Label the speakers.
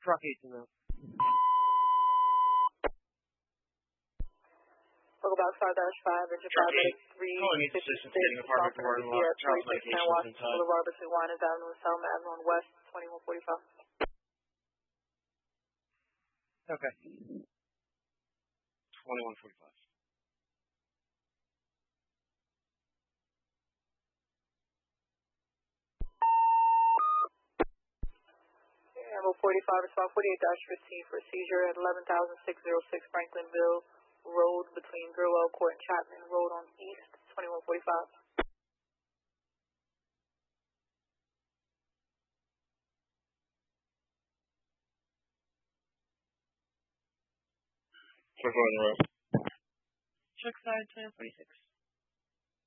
Speaker 1: truck 18 now.
Speaker 2: Welcome back, 5-5, engine 5-356,
Speaker 3: apartment door and lock, child's medications inside.
Speaker 2: Boulevard between Winans Avenue and Selma Avenue and West, 2145.
Speaker 1: Okay.
Speaker 3: 2145.
Speaker 2: Ammo 45, respond 48-15 for seizure at 11,606 Franklinville Road between Gurwell Court and Chapman Road on East, 2145.
Speaker 3: Check on the road.
Speaker 1: Check side 1046.